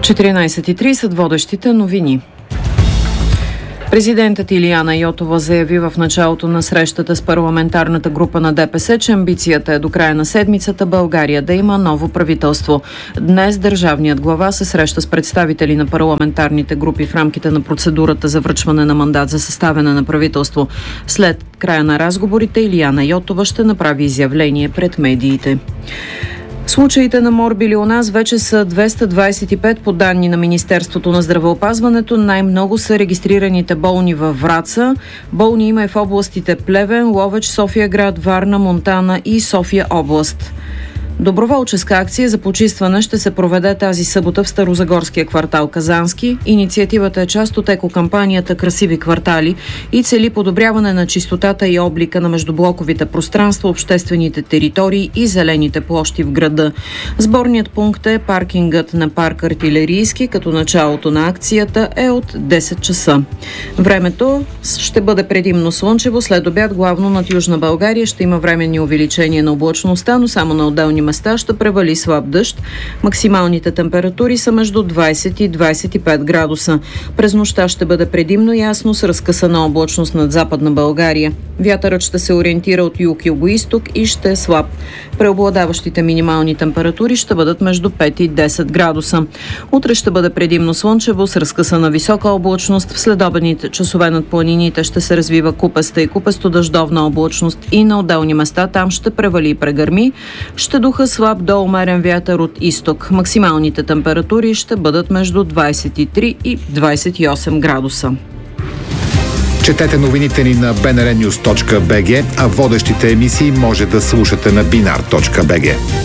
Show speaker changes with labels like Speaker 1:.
Speaker 1: 14:30 водещите новини. Президентът Илияна Йотова заяви в началото на срещата с парламентарната група на ДПС, че амбицията е до края на седмицата България да има ново правителство. Днес държавният глава се среща с представители на парламентарните групи в рамките на процедурата за връчване на мандат за съставяне на правителство. След края на разговорите Илияна Йотова ще направи изявление пред медиите. Случаите на морбили у нас вече са 225 по данни на Министерството на здравеопазването. Най-много са регистрираните болни във Враца. Болни има и в областите Плевен, Ловеч, София-град, Варна, Монтана и София област. Доброволческа акция за почистване ще се проведе тази събота в Старозагорския квартал Казански. Инициативата е част от екокампанията "Красиви квартали" и цели подобряване на чистотата и облика на междублоковите пространства, обществените територии и зелените площи в града. Сборният пункт е паркингът на парк Артилерийски, като началото на акцията е от 10 часа. Времето ще бъде предимно слънчево, след обяд главно над Южна България ще има временни увеличения на облачността, но само на отделни места ще превали слаб дъжд. Максималните температури са между 20 и 25 градуса. През нощта ще бъде предимно ясно с разкъсана облачност над Западна България. Вятърът ще се ориентира от юг-югоизток и ще е слаб. Преобладаващите минимални температури ще бъдат между 5 и 10 градуса. Утре ще бъде предимно слънчево с разкъсана висока облачност. В следобедните часове над планините ще се развива купеста и купесто-дъждовна облачност и на отделни места там ще превали и прегърми. Ще духа слаб до умерен вятър от изток. Максималните температури ще бъдат между 23 и 28 градуса.
Speaker 2: Четете новините ни на bnrnews.bg, а водещите емисии може да слушате на binar.bg.